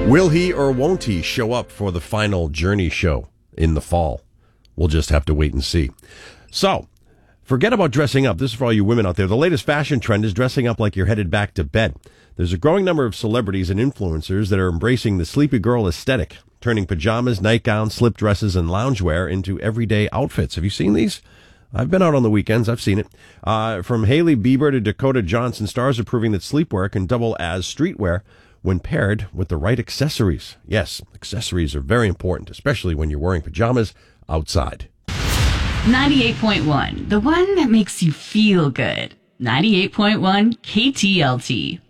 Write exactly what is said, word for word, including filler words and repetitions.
Will he or won't he show up for the final Journey show in the fall? We'll just have to wait and see. So, forget about dressing up. This is for all you women out there. The latest fashion trend is dressing up like you're headed back to bed. There's a growing number of celebrities and influencers that are embracing the sleepy girl aesthetic, turning pajamas, nightgowns, slip dresses, and loungewear into everyday outfits. Have you seen these? I've been out on the weekends. I've seen it. Uh, from Hailey Bieber to Dakota Johnson, stars are proving that sleepwear can double as streetwear when paired with the right accessories. Yes, accessories are very important, especially when you're wearing pajamas outside. ninety-eight point one, the one that makes you feel good. ninety-eight point one K T L T.